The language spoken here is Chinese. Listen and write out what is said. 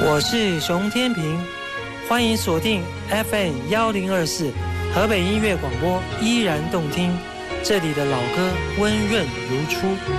我是熊天平，欢迎锁定 FM1024河北音乐广播，依然动听，这里的老歌温润如初。